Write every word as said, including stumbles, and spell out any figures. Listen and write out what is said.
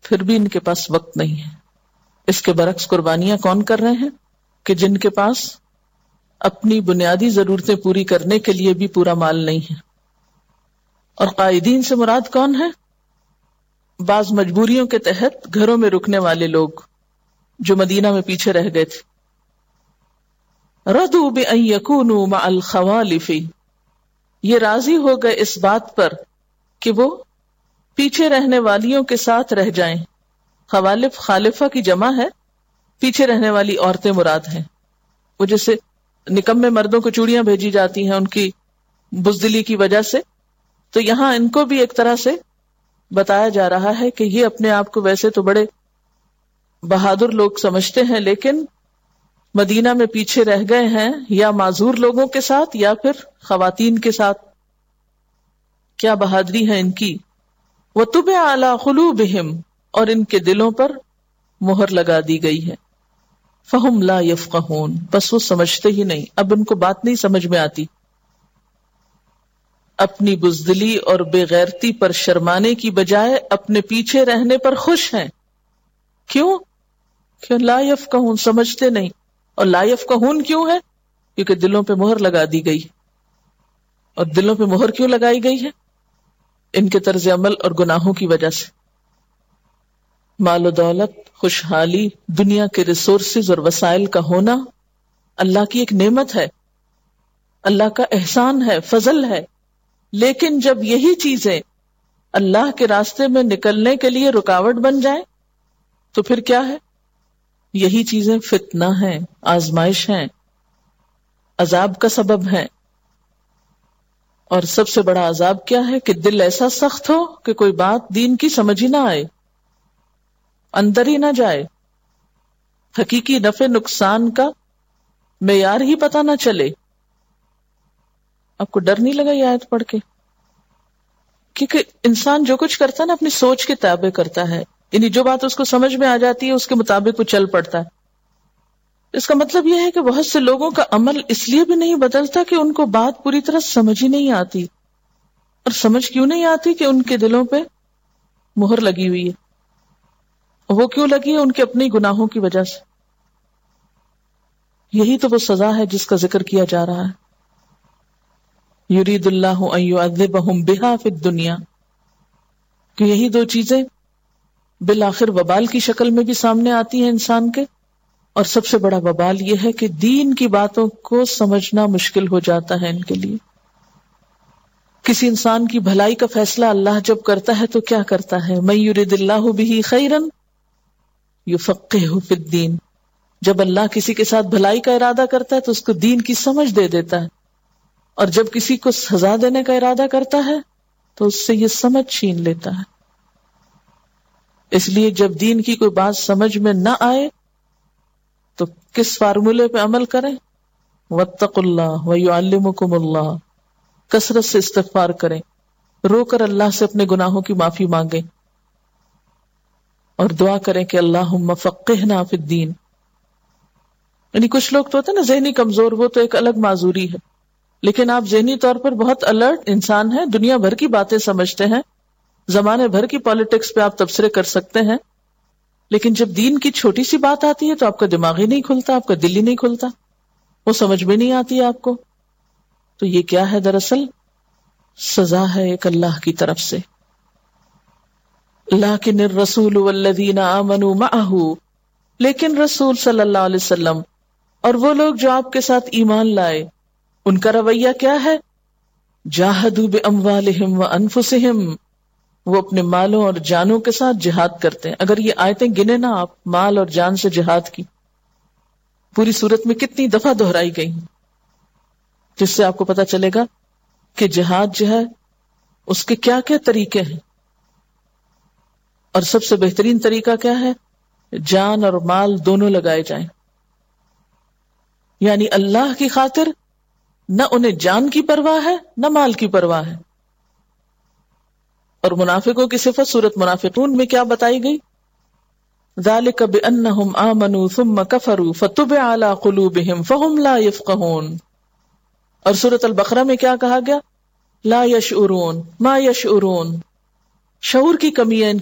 پھر بھی ان کے پاس وقت نہیں ہے. اس کے برعکس قربانیاں کون کر رہے ہیں کہ جن کے پاس اپنی بنیادی ضرورتیں پوری کرنے کے لیے بھی پورا مال نہیں ہے. اور قائدین سے مراد کون ہے؟ بعض مجبوریوں کے تحت گھروں میں رکنے والے لوگ جو مدینہ میں پیچھے رہ گئے تھے. رضوا بأن يكونوا مع الخوالف، یہ راضی ہو گئے اس بات پر کہ وہ پیچھے رہنے والیوں کے ساتھ رہ جائیں. خوالف خالفہ کی جمع ہے، پیچھے رہنے والی عورتیں مراد ہیں. وہ جیسے نکمے مردوں کو چوڑیاں بھیجی جاتی ہیں ان کی بزدلی کی وجہ سے، تو یہاں ان کو بھی ایک طرح سے بتایا جا رہا ہے کہ یہ اپنے آپ کو ویسے تو بڑے بہادر لوگ سمجھتے ہیں، لیکن مدینہ میں پیچھے رہ گئے ہیں یا معذور لوگوں کے ساتھ یا پھر خواتین کے ساتھ. کیا بہادری ہے ان کی. وَطُبِعَ عَلَى قُلُوبِهِمْ، اور ان کے دلوں پر مہر لگا دی گئی ہے. فَهُمْ لَا يَفْقَهُونَ، بس وہ سمجھتے ہی نہیں، اب ان کو بات نہیں سمجھ میں آتی. اپنی بزدلی اور بے غیرتی پر شرمانے کی بجائے اپنے پیچھے رہنے پر خوش ہیں. کیوں؟ کیوں لا یفقہون، سمجھتے نہیں. اور لا یفقہون کیوں ہے؟ کیونکہ دلوں پہ مہر لگا دی گئی. اور دلوں پہ مہر کیوں لگائی گئی ہے؟ ان کے طرز عمل اور گناہوں کی وجہ سے. مال و دولت، خوشحالی، دنیا کے ریسورسز اور وسائل کا ہونا اللہ کی ایک نعمت ہے، اللہ کا احسان ہے، فضل ہے. لیکن جب یہی چیزیں اللہ کے راستے میں نکلنے کے لیے رکاوٹ بن جائیں تو پھر کیا ہے؟ یہی چیزیں فتنہ ہیں، آزمائش ہیں، عذاب کا سبب ہیں. اور سب سے بڑا عذاب کیا ہے؟ کہ دل ایسا سخت ہو کہ کوئی بات دین کی سمجھ ہی نہ آئے، اندر ہی نہ جائے، حقیقی نفع نقصان کا معیار ہی پتہ نہ چلے. آپ کو ڈر نہیں لگا یہ آیت پڑھ کے؟ کیونکہ انسان جو کچھ کرتا ہے نا اپنی سوچ کے تابع کرتا ہے، یعنی جو بات اس کو سمجھ میں آ جاتی ہے اس کے مطابق وہ چل پڑتا ہے. اس کا مطلب یہ ہے کہ بہت سے لوگوں کا عمل اس لیے بھی نہیں بدلتا کہ ان کو بات پوری طرح سمجھ ہی نہیں آتی. اور سمجھ کیوں نہیں آتی؟ کہ ان کے دلوں پہ مہر لگی ہوئی ہے. وہ کیوں لگی ہے؟ ان کے اپنے گناہوں کی وجہ سے. یہی تو وہ سزا ہے جس کا ذکر کیا جا رہا ہے. یرید اللہ ان یعذبہم بہا فی الدنیا، کہ یہی دو چیزیں بالآخر وبال کی شکل میں بھی سامنے آتی ہیں انسان کے. اور سب سے بڑا وبال یہ ہے کہ دین کی باتوں کو سمجھنا مشکل ہو جاتا ہے ان کے لیے. کسی انسان کی بھلائی کا فیصلہ اللہ جب کرتا ہے تو کیا کرتا ہے؟ من یرید اللہ بہ خیرا یفقہہ فی الدین. جب اللہ کسی کے ساتھ بھلائی کا ارادہ کرتا ہے تو اس کو دین کی سمجھ دے دیتا ہے، اور جب کسی کو سزا دینے کا ارادہ کرتا ہے تو اس سے یہ سمجھ چھین لیتا ہے. اس لیے جب دین کی کوئی بات سمجھ میں نہ آئے تو کس فارمولے پہ عمل کریں؟ واتقوا اللہ ویعلمکم اللہ. کثرت سے استغفار کریں، رو کر اللہ سے اپنے گناہوں کی معافی مانگیں اور دعا کریں کہ اللہم فقہنا فی الدین. یعنی کچھ لوگ تو ہوتے ہیں نا ذہنی کمزور، وہ تو ایک الگ معذوری ہے، لیکن آپ ذہنی طور پر بہت الرٹ انسان ہیں، دنیا بھر کی باتیں سمجھتے ہیں، زمانے بھر کی پالیٹکس پہ آپ تبصرے کر سکتے ہیں، لیکن جب دین کی چھوٹی سی بات آتی ہے تو آپ کا دماغ ہی نہیں کھلتا، آپ کا دل ہی نہیں کھلتا، وہ سمجھ میں نہیں آتی آپ کو. تو یہ کیا ہے؟ دراصل سزا ہے ایک اللہ کی طرف سے. لیکن الرسول والذین آمنوا معہ، لیکن رسول صلی اللہ علیہ وسلم اور وہ لوگ جو آپ کے ساتھ ایمان لائے، ان کا رویہ کیا ہے؟ جاہدوا باموالہم وانفسہم، وہ اپنے مالوں اور جانوں کے ساتھ جہاد کرتے ہیں. اگر یہ آیتیں گنے نا آپ، مال اور جان سے جہاد کی پوری صورت میں کتنی دفعہ دہرائی گئی، جس سے آپ کو پتا چلے گا کہ جہاد جو ہے اس کے کیا کیا طریقے ہیں، اور سب سے بہترین طریقہ کیا ہے؟ جان اور مال دونوں لگائے جائیں. یعنی اللہ کی خاطر نہ انہیں جان کی پرواہ ہے نہ مال کی پرواہ ہے. اور منافقوں کی صفت سورۃ منافقون میں کیا بتائی گئی؟ ذالک بانہم آمنوا ثم کفروا فتبع علی قلوبہم فہم لا یفقہون. اور سورۃ البقرہ میں کیا کہا گیا؟ لا یشعرون ما یشعرون. شعور کی کمی ہے ان